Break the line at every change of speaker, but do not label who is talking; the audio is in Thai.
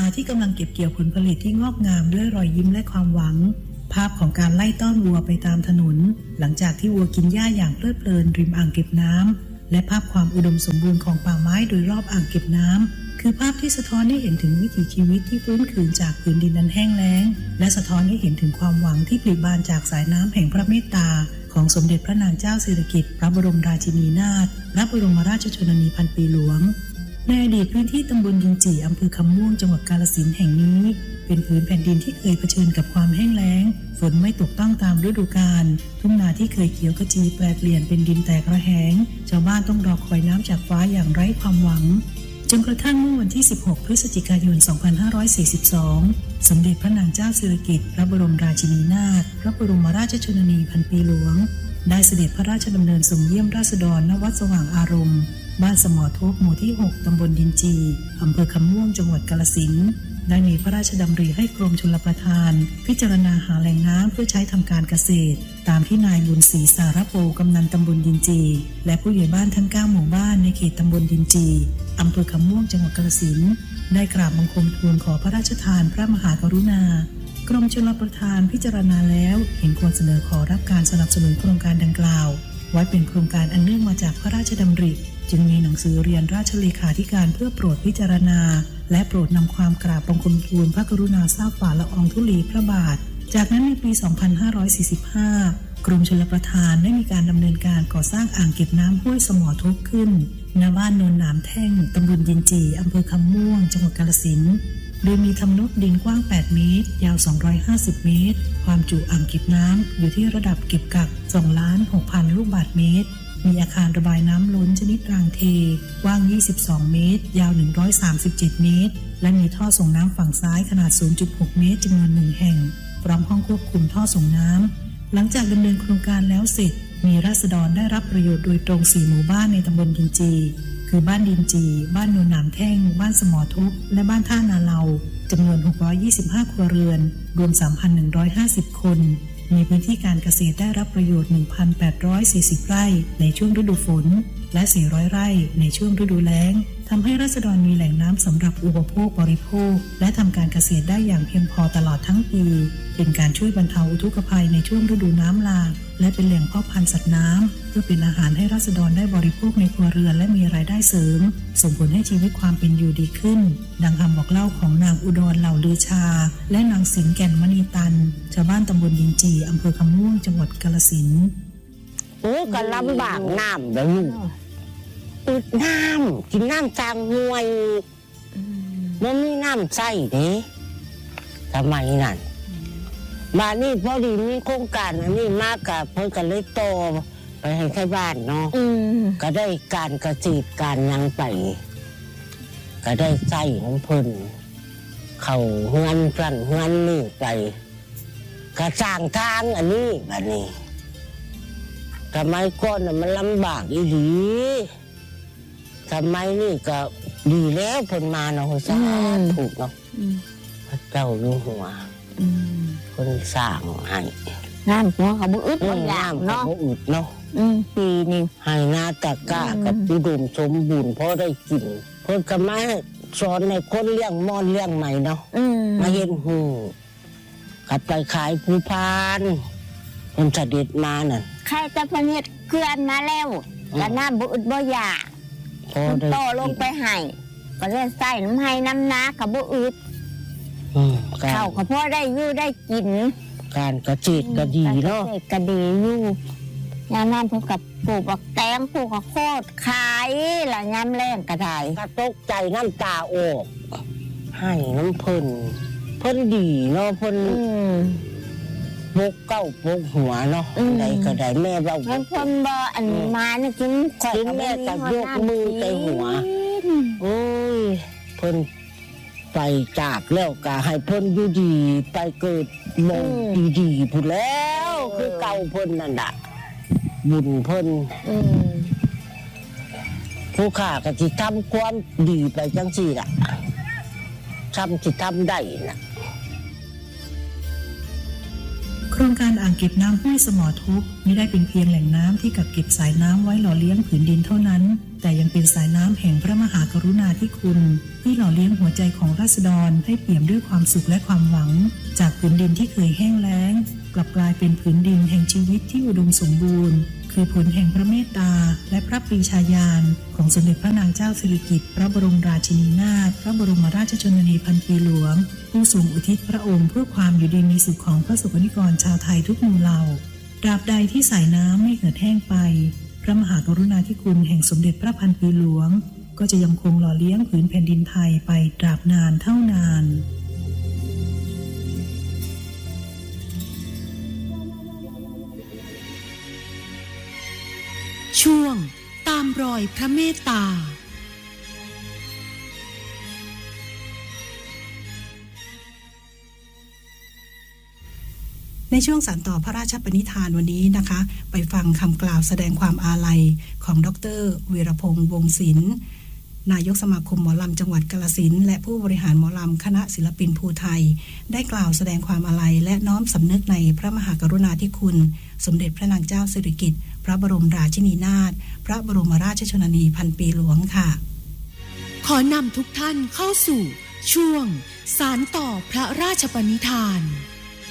ที่กำลังเก็บเกี่ยวผลผลิตที่งอกงามด้วยรอยยิ้มและความหวังภาพของการไล่ต้อนวัวไปตามถนนหลังจากที่วัวกินหญ้าอย่างเพลิดเพลินริมอ่างเก็บน้ำและภาพความอุดมสมบูรณ์ของป่าไม้โดยรอบอ่างเก็บน้ำคือภาพที่สะท้อนให้เห็นถึงวิถีชีวิตที่ฟื้นคืนจากพื้นดินนั้นแห้งแล้งและสะท้อนให้เห็นถึงความหวังที่ปลิบานจากสายน้ำแห่งพระเมตตาของสมเด็จพระนางเจ้าสิริกิติ์พระบรมราชินีนาถพระบรมราชชนนีพันปีหลวงในอดีตพื้นที่ตำบลยิงจี่อำเภอคำม่วงจังหวัดกาฬสินธุ์แห่งนี้เป็นผืนแผ่นดินที่เคยเผชิญกับความแห้งแล้งฝนไม่ตกต้องตามฤดูกาลทุ่งนาที่เคยเขียวขจีแปรเปลี่ยนเป็นดินแตกระแหงชาวบ้านต้องรอคอยน้ำจากฟ้าอย่างไร้ความหวังจนกระทั่งเมื่อวันที่16พฤศจิกายน2542สมเด็จพระนางเจ้าสิริกิติ์พระบรมราชินีนาถพระบรมราชชนนีพันปีหลวงได้เสด็จพระราชดำเนินทรงเยี่ยมราษฎรณวัดสว่างอารมณ์บ้านสมอทบหมู่ที่6ตำบลดินจีอำเภอคำม่วงจังหวัดกาฬสินธุ์ได้มีพระราชดำริให้กรมชลประทานพิจารณาหาแหล่งน้ำเพื่อใช้ทำการเกษตรตามที่นายบุญศรีสารโปกำนันตำบลดินจีและผู้ใหญ่บ้านทั้ง9หมู่บ้านในเขตตำบลดินจีอำเภอคำม่วงจังหวัดกาฬสินธุ์ได้กราบบังคมทูลขอพระราชทานพระมหากรุณากรมชลประทานพิจารณาแล้วเห็นควรเสนอขอรับการสนับสนุนโครงการดังกล่าวไว้เป็นโครงการอันเนื่องมาจากพระราชดำริจึงมีหนังสือเรียนราชเลขาธิการเพื่อโปรดพิจารณาและโปรดนำความกราบบังคมทูลพระกรุณาทราบฝ่าละอองธุลีพระบาทจากนั้นในปี 2545 กรมชลประทานได้มีการดำเนินการก่อสร้างอ่างเก็บน้ำห้วยสมอทบขึ้นณบ้านโนนหนามแท่งตำบลยินจีอำเภอคำม่วงจังหวัดกาฬสินธุ์โดยมีทำนบดินกว้าง8เมตรยาว250เมตรความจุอ่างเก็บน้ำอยู่ที่ระดับเก็บกัก 2,600,000 ลูกบาศก์เมตรมีอาคารระบายน้ำล้นชนิดรางเทกว้าง22เมตรยาว137เมตรและมีท่อส่งน้ำฝั่งซ้ายขนาด 0.6 เมตรจำนวน1แห่งพร้อมห้องควบคุมท่อส่งน้ำหลังจากดำเนินโครงการแล้วเสร็จมีราษฎรได้รับประโยชน์โดยตรง4หมู่บ้านในตำบลดินจีคือบ้านดินจีบ้านโนนหนามแท่งบ้านสมอทบและบ้านท่านาเลาจำนวน625ครัวเรือนรวม 3,150 คนมีพื้นที่การเกษตรได้รับประโยชน์ 1,840 ไร่ในช่วงฤดูฝนและ400ไร่ในช่วงฤดูแล้งทำให้ราษฎรมีแหล่งน้ำสำหรับอุปโภคบริโภคและทำการเกษตรได้อย่างเพียงพอตลอดทั้งปีเป็นการช่วยบรรเทาอุทกภัยในช่วงฤดูน้ำหลากและเป็นแหล่งเพาะพันธุ์สัตว์น้ำเพื่อเป็นอาหารให้ราษฎรได้บริโภคในครัวเรือนและมีรายได้เสริมส่งผลให้ชีวิตความเป็นอยู่ดีขึ้นดังคำบอกเล่าของนางอุดรเหล่าลือชาและนางสิงห์แก่นมณีตันชาวบ้านตำบลยินจีอำเภอคำม่วงจังหวัดกาฬสินธุ์
ก็ลำบากน้ำเลยอึดน้ำกินน้ำจางห่วยมันมีน้ำใส่เด้ทำไมนั่นมานี่พอดีมีโครงการอันนี้มากกับเพิ่นก็เลยโตไปให้ใครบ้านเนาะก็ได้การกระจีดการยังไปก็ได้ใส่ของเพิ่นเข้าเฮือนสั่นเฮือนนี่ไปกระสร้างทางอันนี้บัดนี้ทำไมก่อนมันลำบากอีหลีทำไมนี่ก็ดีแล้วเพิ่นมาเนาะสาธุเนาะพระเจ้าอยู่หัวคนสร้างให้
น้ำหัวเขาบ่อึดบ่อยากเนาะ
บ่อึดเนาะ
ปีนึง
ให้นาตะกร้ากับอุดมสมบูรณ์พอได้กินเพิ่นก็มาสอนให้คนเลี้ยงมอนเลี้ยงใหม่เนาะมาเห็นหูกลับไปขายผู้พานเพิ่นเสด็จมานั่น
ใครแต่เพิ่นเฮ็ดเขื่อนมาแล้วก็น้ำบ่อึดบ่อยากพอได้ต่อลงไปให้ก็ได้ใส่น้ำให้น้ำนาก็บ่อึดข้าวก็พอได้อยู่ได้กิน
การกระจีดก็ดีเนาะ
ก็ดีอยู่ยามนั้นเพิ่นก็ปลูกบักแตงปลูกข้าวโพดขายละยามแล้งก็ได้
ก็ตกใจน้ำตาออกให้น้ำเพิ่นดีเนาะเพิ่นปกเก้าปกหัวเนาะใดก็ได้แม่เว้า
เพิ่นบ่อันมานี่กิน
แม่ก็ยกมือใส่หัวโอ้ยเพิ่นไปจากแล้วก็ให้เพิ่นอยู่ดีไปเกิดมงดีๆพูดแล้วคือเก่าเพิ่นนั่นน่ะบุญเพิ่นผู้ข้าก็สิทำความดีไปจังซี่ล่ะสิทำได้น่ะ
โครงการอ่างเก็บน้ำห้วยสมอทบไม่ได้เป็นเพียงแหล่งน้ำที่กักเก็บสายน้ำไว้หล่อเลี้ยงผืนดินเท่านั้นแต่ยังเป็นสายน้ำแห่งพระมหากรุณาธิคุณที่หล่อเลี้ยงหัวใจของราษฎรให้เปี่ยมด้วยความสุขและความหวังจากผืนดินที่เคยแห้งแล้งกลับกลายเป็นผืนดินแห่งชีวิตที่อุดมสมบูรณ์คือผลแห่งพระเมตตาและพระปรีชาญาณของสมเด็จพระนางเจ้าสิริกิติ์พระบรมราชินีนาถพระบรมราชชนนีพันปีหลวงผู้ทรงอุทิศพระองค์เพื่อความอยู่ดีมีสุขของพระสงฆ์นิกรชาวไทยทุกหมู่เหล่าตราบใดที่สายน้ำไม่เหือดแห้งไปพระมหากรุณาธิคุณแห่งสมเด็จพระพันปีหลวงก็จะยังคงหล่อเลี้ยงผืนแผ่นดินไทยไปตราบนานเท่านาน
ช่วงตามรอยพระเมตตา
ในช่วงสานต่อพระราชปณิธานวันนี้นะคะไปฟังคำกล่าวแสดงความอาลัยของดร.วีรพงษ์วงศ์ศิลป์นายกสมาคมหมอลำจังหวัดกาฬสินธุ์และผู้บริหารหมอลำคณะศิลปินภูไทยได้กล่าวแสดงความอาลัยและน้อมสำนึกในพระมหากรุณาธิคุณสมเด็จพระนางเจ้าสิริกิติ์พระบรมราชินีนาถพระบรมราชชนนีพันปีหลวงค่ะ
ขอนำทุกท่านเข้าสู่ช่วงสานต่อพระราชปณิธาน